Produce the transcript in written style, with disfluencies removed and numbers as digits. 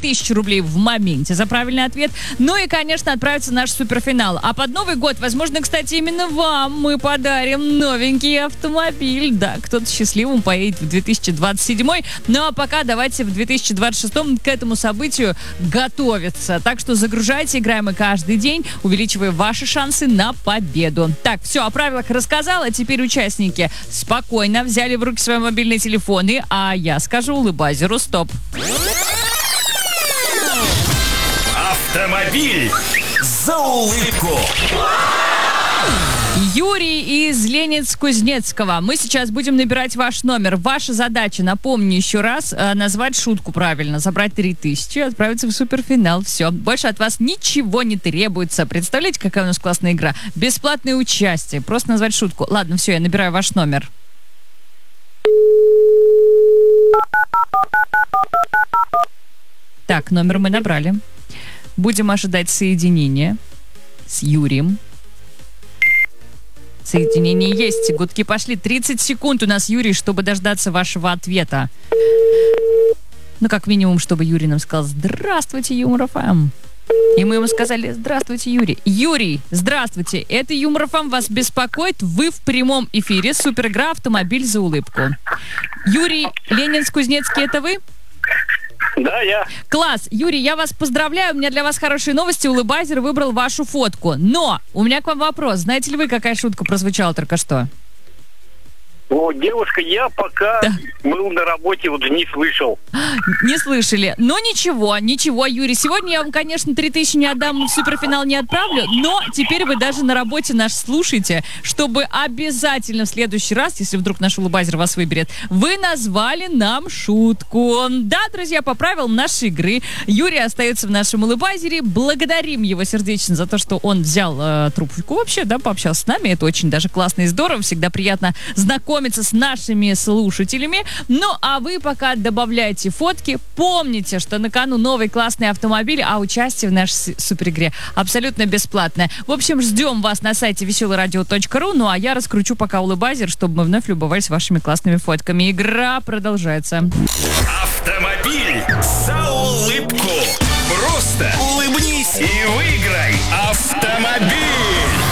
3000 рублей в моменте за правильный ответ. Ну и, конечно, отправится в наш суперфинал. А под Новый год, возможно, кстати, именно вам мы подарим новенький автомобиль. Да, кто-то счастливым поедет в 2027. Ну а пока давайте в 2026 к этому событию готовиться. Так что загружайте, играем мы каждый день, увеличивая ваши шансы на победу. Так, все, о правилах рассказала. Теперь участники спокойно взяли в руки свои мобильные телефоны, а я скажу улыбайзеру стоп. Автомобиль за улыбку. Юрий из Ленец-Кузнецкого. Мы сейчас будем набирать ваш номер. Ваша задача, напомню еще раз, назвать шутку правильно, забрать 3000 и отправиться в суперфинал. Все. Больше от вас ничего не требуется. Представляете, какая у нас классная игра? Бесплатное участие. Просто назвать шутку. Ладно, все, я набираю ваш номер. Так, номер мы набрали. Будем ожидать соединения с Юрием. Соединение есть. Гудки пошли. 30 секунд у нас, Юрий, чтобы дождаться вашего ответа. Ну, как минимум, чтобы Юрий нам сказал: здравствуйте, Юмор ФМ. И мы ему сказали: здравствуйте, Юрий. Юрий, здравствуйте. Это Юмор ФМ вас беспокоит. Вы в прямом эфире. Суперигра «Автомобиль за улыбку». Юрий, Ленинск-Кузнецкий, это вы? Да, я. Класс. Юрий, я вас поздравляю. У меня для вас хорошие новости. Улыбайзер выбрал вашу фотку. Но у меня к вам вопрос. Знаете ли вы, какая шутка прозвучала только что? О, девушка, я пока был на работе, вот не слышал. Не слышали. Но ничего, Юрий. Сегодня я вам, конечно, 3000 не отдам, в суперфинал не отправлю, но теперь вы даже на работе нас слушаете, чтобы обязательно в следующий раз, если вдруг наш улыбайзер вас выберет, вы назвали нам шутку. Да, друзья, по правилам нашей игры Юрий остается в нашем улыбайзере. Благодарим его сердечно за то, что он взял трубку вообще, да, пообщался с нами. Это очень даже классно и здорово. Всегда приятно знакомиться с нашими слушателями. Ну, а вы пока добавляйте фотки. Помните, что на кону новый классный автомобиль, а участие в нашей суперигре абсолютно бесплатное. В общем, ждем вас на сайте веселорадио.ру. Ну, а я раскручу пока улыбайзер, чтобы мы вновь любовались вашими классными фотками. Игра продолжается. Автомобиль за улыбку. Просто улыбнись и выиграй автомобиль.